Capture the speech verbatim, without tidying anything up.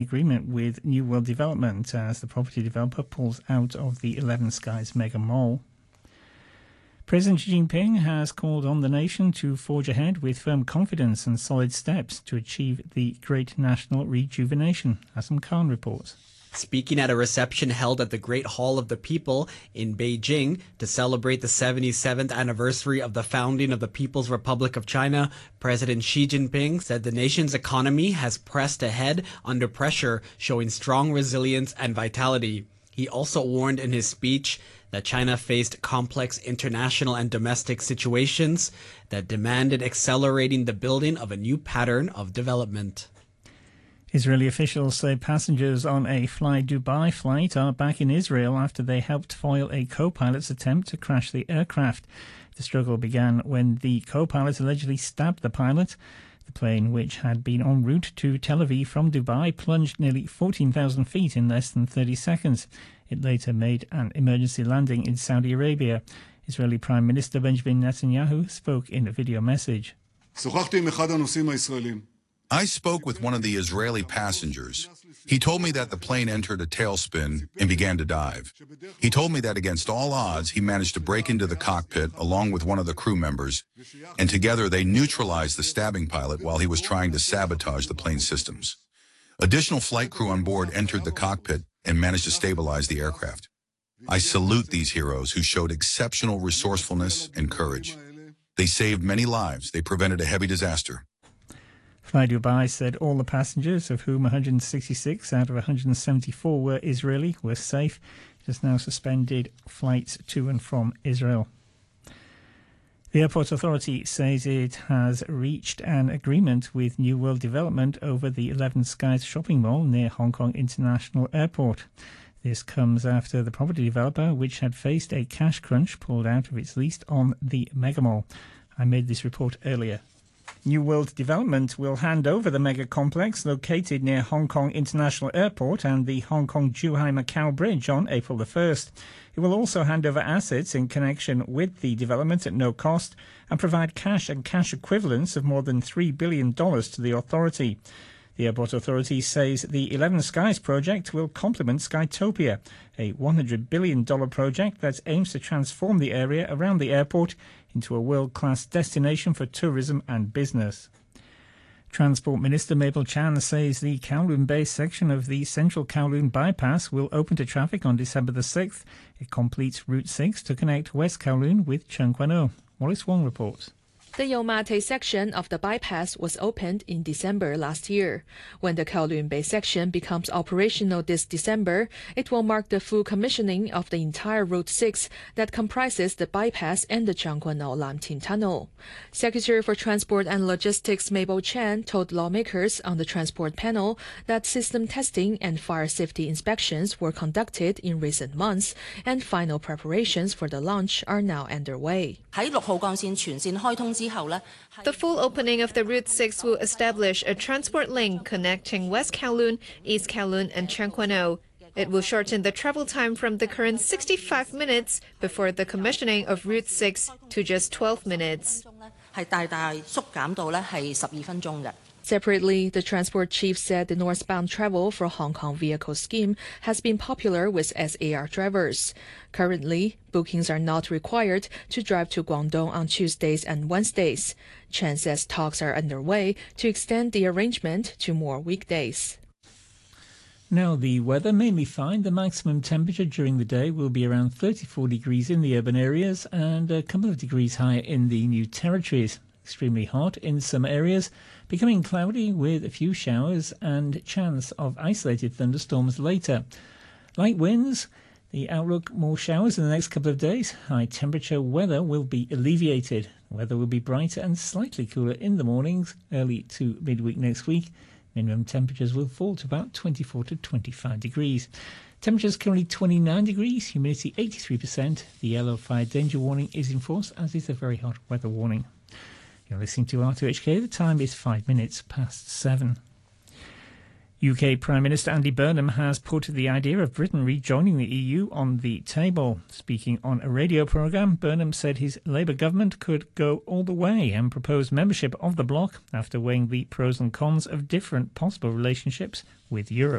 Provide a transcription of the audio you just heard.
agreement with New World Development as the property developer pulls out of the Eleven Skies mega mall. President Xi Jinping has called on the nation to forge ahead with firm confidence and solid steps to achieve the great national rejuvenation. Asam Khan reports. Speaking at a reception held at the Great Hall of the People in Beijing to celebrate the seventy-seventh anniversary of the founding of the People's Republic of China, President Xi Jinping said the nation's economy has pressed ahead under pressure, showing strong resilience and vitality. He also warned in his speech that China faced complex international and domestic situations that demanded accelerating the building of a new pattern of development. Israeli officials say passengers on a Fly Dubai flight are back in Israel after they helped foil a co-pilot's attempt to crash the aircraft. The struggle began when the co-pilot allegedly stabbed the pilot. The plane, which had been en route to Tel Aviv from Dubai, plunged nearly fourteen thousand feet in less than thirty seconds. It later made an emergency landing in Saudi Arabia. Israeli Prime Minister Benjamin Netanyahu spoke in a video message. I spoke with one of the Israeli passengers. He told me that the plane entered a tailspin and began to dive. He told me that against all odds, he managed to break into the cockpit along with one of the crew members, and together they neutralized the stabbing pilot while he was trying to sabotage the plane's systems. Additional flight crew on board entered the cockpit and managed to stabilize the aircraft. I salute these heroes who showed exceptional resourcefulness and courage. They saved many lives. They prevented a heavy disaster. Fly Dubai said all the passengers, of whom one hundred sixty-six out of one hundred seventy-four were Israeli, were safe. It has now suspended flights to and from Israel. The airport authority says it has reached an agreement with New World Development over the Eleven Skies shopping mall near Hong Kong International Airport. This comes after the property developer, which had faced a cash crunch, pulled out of its lease on the mega mall. I made this report earlier. New World Development will hand over the mega complex located near Hong Kong International Airport and the Hong Kong-Zhuhai-Macau Bridge on April the first. It will also hand over assets in connection with the development at no cost and provide cash and cash equivalents of more than three billion dollars to the authority. The Airport Authority says the Eleven Skies project will complement Skytopia, a one hundred billion dollars project that aims to transform the area around the airport into a world-class destination for tourism and business. Transport Minister Mabel Chan says the Kowloon Bay section of the Central Kowloon Bypass will open to traffic on December the sixth. It completes Route six to connect West Kowloon with Tseung Kwan O. Wallace Wong reports. The Yau Ma Tei section of the bypass was opened in December last year. When the Kowloon Bay section becomes operational this December, it will mark the full commissioning of the entire Route six that comprises the bypass and the Tseung Kwan O Lam Tin Tunnel. Secretary for Transport and Logistics Mabel Chan told lawmakers on the transport panel that system testing and fire safety inspections were conducted in recent months, and final preparations for the launch are now underway. The full opening of the Route six will establish a transport link connecting West Kowloon, East Kowloon and Tseung Kwan O. It will shorten the travel time from the current sixty-five minutes before the commissioning of Route six to just twelve minutes. Separately, the transport chief said the northbound travel for Hong Kong vehicle scheme has been popular with S A R drivers. Currently, bookings are not required to drive to Guangdong on Tuesdays and Wednesdays. Chen says talks are underway to extend the arrangement to more weekdays. Now the weather, mainly fine. The maximum temperature during the day will be around thirty-four degrees in the urban areas and a couple of degrees higher in the New Territories. Extremely hot in some areas, becoming cloudy with a few showers and chance of isolated thunderstorms later. Light winds, the outlook more showers in the next couple of days. High temperature weather will be alleviated. The weather will be brighter and slightly cooler in the mornings, early to midweek next week. Minimum temperatures will fall to about twenty-four to twenty-five degrees. Temperatures currently twenty-nine degrees, humidity eighty-three percent. The yellow fire danger warning is in force, as is a very hot weather warning. You're listening to R two H K. The time is five minutes past seven. U K Prime Minister Andy Burnham has put the idea of Britain rejoining the E U on the table. Speaking on a radio programme, Burnham said his Labour government could go all the way and propose membership of the bloc after weighing the pros and cons of different possible relationships with Europe.